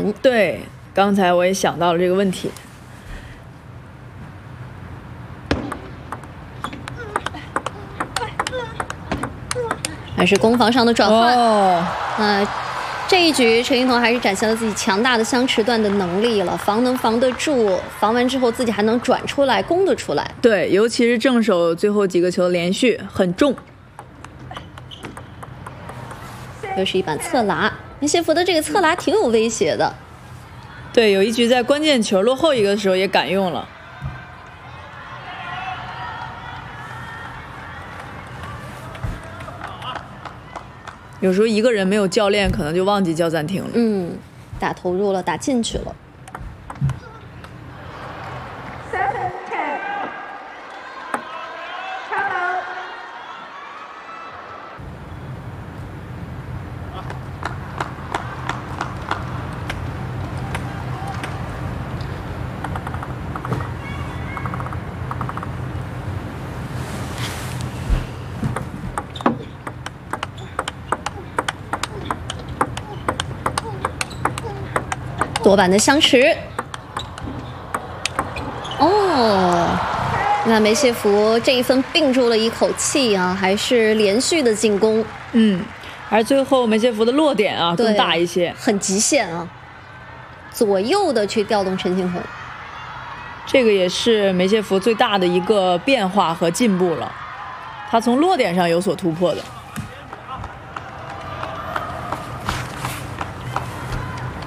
红。 对，刚才我也想到了这个问题。 还是攻防上的转换。 哦， 这一局陈幸同还是展现了自己强大的相持段的能力了，防能防得住，防完之后自己还能转出来，攻得出来。 对，尤其是正手最后几个球连续很重。 又是一板侧拉，梅谢福的这个侧拉挺有威胁的。 对，有一局在关键球落后一个的时候也敢用了。有时候一个人没有教练，可能就忘记叫暂停了。 打投入了，打进去了。多板的相持。那梅谢福这一分并住了一口气啊，还是连续的进攻。 而最后梅谢福的落点啊更大一些， 很极限啊，左右的去调动陈幸同。 这个也是梅谢福最大的一个变化和进步了，他从落点上有所突破的。